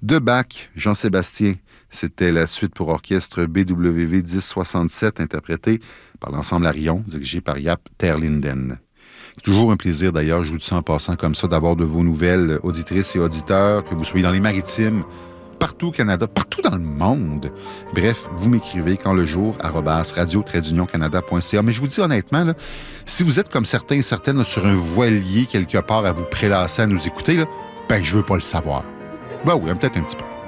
De Bach, Jean-Sébastien. C'était la suite pour orchestre BWV 1067, interprétée par l'ensemble Arion, dirigé par Jaap ter Linden. C'est toujours un plaisir, d'ailleurs, je vous dis ça en passant comme ça, d'avoir de vos nouvelles auditrices et auditeurs, que vous soyez dans les maritimes, partout au Canada, partout dans le monde. Bref, vous m'écrivez quand le jour, @radio-canada.ca. Mais je vous dis honnêtement, là, si vous êtes comme certains et certaines là, sur un voilier quelque part à vous prélasser à nous écouter, là, ben je veux pas le savoir. Ben oui, peut-être un petit peu.